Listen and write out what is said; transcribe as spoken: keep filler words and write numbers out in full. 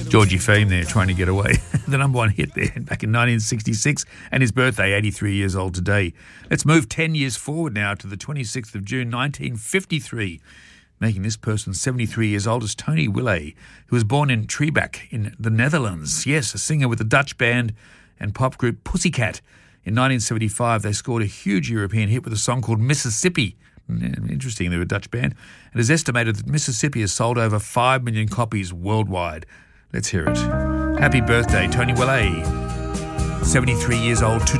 Georgie Fame there trying to get away. The number one hit there back in nineteen sixty-six, and his birthday, eighty-three years old today. Let's move ten years forward now to the twenty-sixth of June, nineteen fifty-three. Making this person seventy-three years old is Tony Willey, who was born in Trebach in the Netherlands. Yes, a singer with the Dutch band and pop group Pussycat. In nineteen seventy-five, they scored a huge European hit with a song called Mississippi. Interesting, they're a Dutch band. It is estimated that Mississippi has sold over five million copies worldwide. Let's hear it. Happy birthday, Tony Willey. seventy-three years old today.